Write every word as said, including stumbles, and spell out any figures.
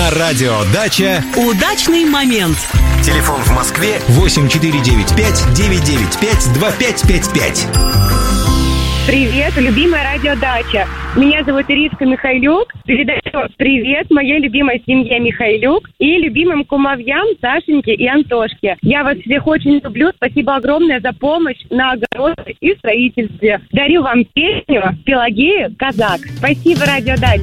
На радио «Дача» удачный момент. Телефон в Москве восемь четыре девять пять девять девять пять два пять пять пять. Привет, любимая радио «Дача». Меня зовут Иришка Михайлюк. Передаю привет моей любимой семье Михайлюк и любимым кумовьям Сашеньке и Антошке. Я вас всех очень люблю. Спасибо огромное за помощь на огороде и строительстве. Дарю вам песню «Пелагея, казак». Спасибо, радио «Дача».